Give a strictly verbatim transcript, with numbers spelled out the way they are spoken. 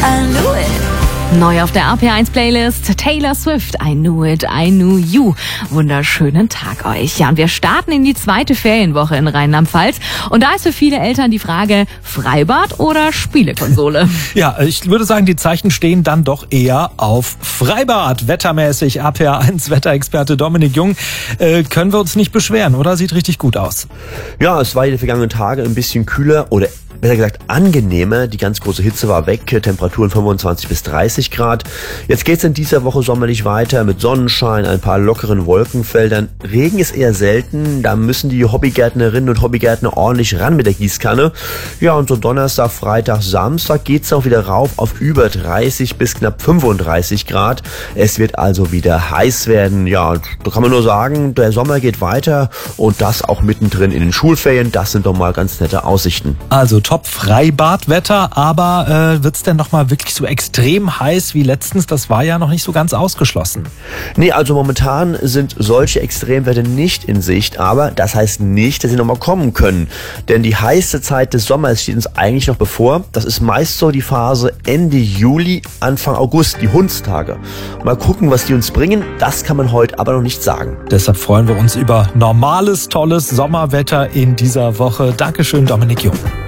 I knew it. Neu auf der A P eins Playlist Taylor Swift, I Knew It, I Knew You. Wunderschönen Tag euch. Ja, und wir starten in die zweite Ferienwoche in Rheinland-Pfalz. Und da ist für viele Eltern die Frage, Freibad oder Spielekonsole? Ja, ich würde sagen, die Zeichen stehen dann doch eher auf Freibad. Wettermäßig, A P eins Wetterexperte Dominik Jung. Äh, können wir uns nicht beschweren, oder? Sieht richtig gut aus. Ja, es war die vergangenen Tage ein bisschen kühler oder besser gesagt angenehmer. Die ganz große Hitze war weg, Temperaturen fünfundzwanzig bis dreißig Grad. Jetzt geht's in dieser Woche sommerlich weiter mit Sonnenschein, ein paar lockeren Wolkenfeldern. Regen ist eher selten, da müssen die Hobbygärtnerinnen und Hobbygärtner ordentlich ran mit der Gießkanne. Ja, und so Donnerstag, Freitag, Samstag geht's auch wieder rauf auf über dreißig bis knapp fünfunddreißig Grad. Es wird also wieder heiß werden. Ja, da kann man nur sagen, der Sommer geht weiter und das auch mittendrin in den Schulferien. Das sind doch mal ganz nette Aussichten. Also Top-Freibadwetter, aber äh, wird's denn noch mal wirklich so extrem heiß wie letztens? Das war ja noch nicht so ganz ausgeschlossen. Nee, also momentan sind solche Extremwerte nicht in Sicht, aber das heißt nicht, dass sie noch mal kommen können. Denn die heiße Zeit des Sommers steht uns eigentlich noch bevor. Das ist meist so die Phase Ende Juli, Anfang August, die Hundstage. Mal gucken, was die uns bringen, das kann man heute aber noch nicht sagen. Deshalb freuen wir uns über normales, tolles Sommerwetter in dieser Woche. Dankeschön, Dominik Jung.